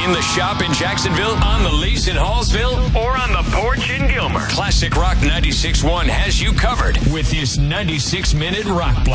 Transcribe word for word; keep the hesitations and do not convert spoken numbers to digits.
In the shop in Jacksonville, on the lease in Hallsville, or on the porch in Gilmer, Classic Rock ninety-six point one has you covered with this ninety-six minute rock block.